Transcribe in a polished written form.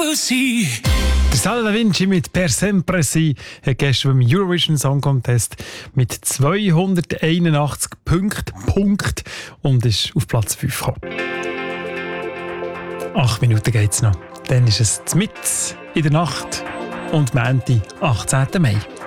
Sie. Der Sala Da Vinci mit «Per sempre si» hat gestern beim Eurovision Song Contest mit 281 Punkten und ist auf Platz 5 gekommen. 8 Minuten geht's noch. Dann ist es mitten in der Nacht und Montag, 18. Mai.